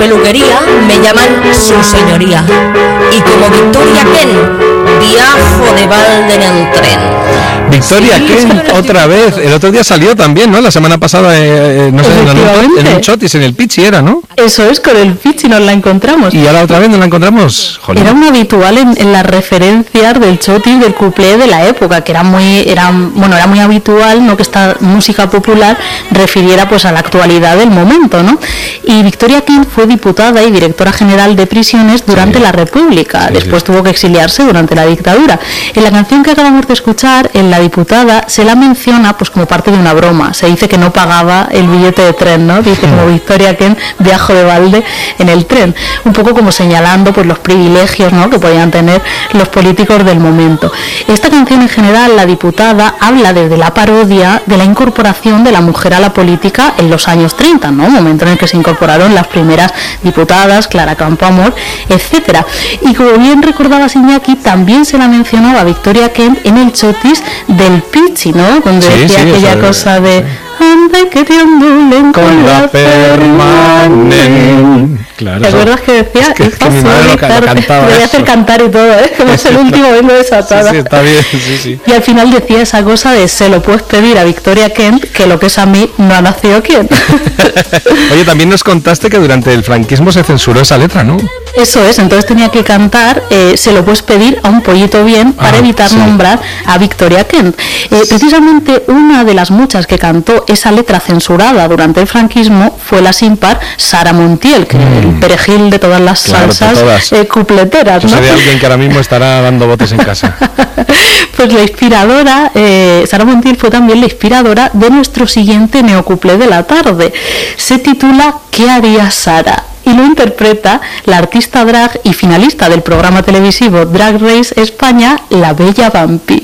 peluquería me llaman su señoría. Y como Victoria Kent, viajo de balde en el tren. Victoria Kent, otra vez. El otro día salió también, ¿no? La semana pasada, no sé, en un chotis, en el Pichi era, ¿no? Eso es, con el Pichi nos la encontramos. ¿Y ahora otra vez nos la encontramos? Jolín. Era un habitual en las referencias del chotis, del cuplé de la época, que era muy habitual, ¿no? Que esta música popular refiriera pues a la actualidad del momento, ¿no? Y Victoria Kent fue diputada y directora general de prisiones durante la República. Después tuvo que exiliarse durante la dictadura. En la canción que acabamos de escuchar, en la diputada se la menciona pues como parte de una broma. Se dice que no pagaba el billete de tren, ¿no? Dice como Victoria Kent, viajo de balde en el tren. Un poco como señalando pues los privilegios, ¿no? Que podían tener los políticos del momento. Esta canción en general, la diputada habla desde la parodia de la incorporación de la mujer a la política en los años 30, ¿no? Momento en el que se incorporaron las primeras diputadas, Clara Campoamor, etcétera. Y como bien recordaba Iñaki, también se la mencionaba a Victoria Kent en el chotis del Pichi, ¿no? Donde decía aquella cosa de ande que te ondulen con la permanente. Claro, ¿Te acuerdas que decía? Es que mi madre lo cantaba. Debe hacer cantar y todo, ¿eh? Como es el último vengo desatada. Sí, está bien, sí. Y al final decía esa cosa de se lo puedes pedir a Victoria Kent, que lo que es a mí no ha nacido quien. Oye, también nos contaste que durante el franquismo se censuró esa letra, ¿no? Eso es, entonces tenía que cantar se lo puedes pedir a un pollito bien para evitar nombrar a Victoria Kent. Precisamente una de las muchas que cantó esa letra censurada durante el franquismo fue la sin par Sara Montiel, que el perejil de todas las salsas cupleteras, ¿no? Sería alguien que ahora mismo estará dando botes en casa. Pues la inspiradora, Sara Montiel fue también la inspiradora de nuestro siguiente neocuplé de la tarde. Se titula ¿Qué haría Sara? Y lo interpreta la artista drag y finalista del programa televisivo Drag Race España, la bella Vampi.